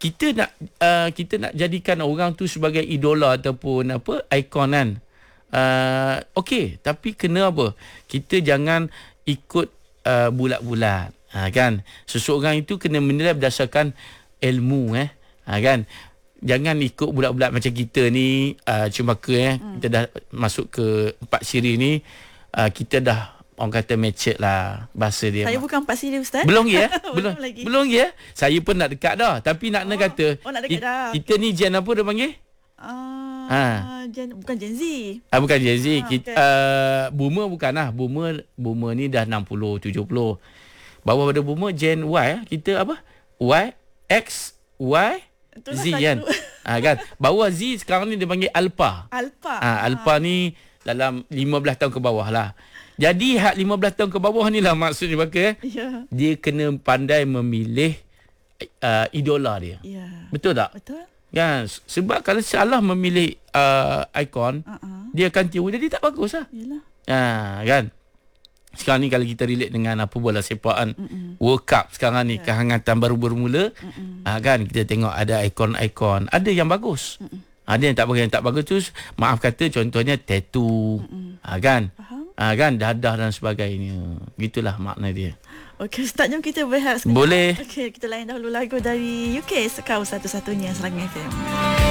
kita nak jadikan orang tu sebagai idola ataupun ikon kan. Okey, tapi kena apa? Kita jangan ikut bulat-bulat. Kan? Seseorang itu kena menilai berdasarkan ilmu kan. Jangan ikut bulat-bulat macam kita ni cemaka kita dah masuk ke 4 siri ni, kita dah orang kata matured lah bahasa dia. Saya bukan 4 siri Ustaz. Belum lagi belum lagi. Saya pun nak dekat dah, tapi nak kata nak dekat dah. Kita ni gen apa dia panggil? Bukan Gen Z. Bukan Gen Z. Kita boomer bukan lah. Boomer ni dah 60 70. Bawah pada boomer Gen Y kita apa? Y X Y itulah Z kan. Kan. Bawah Z sekarang ni dia panggil Alpha. Alpha ni dalam 15 tahun ke bawah lah. Jadi hak 15 tahun ke bawah ni lah maksudnya dia kena pandai memilih idola dia. Betul tak? Betul. Kan? Sebab kalau salah memilih ikon, dia akan tiru, jadi tak bagus lah. Yalah. Kan? Sekarang ni kalau kita relate dengan bola sepak kan, World Cup sekarang ni kehangatan baru bermula, kan kita tengok ada ikon-ikon, ada yang bagus, ada yang tak bagus tu maaf kata contohnya tattoo, kan, kan dadah dan sebagainya, gitulah makna dia. Okey Ustaz, jom kita berehat sekejap. Boleh. Okey, kita layan dahulu lagu dari UK, Kau Satu-Satunya Serang FM.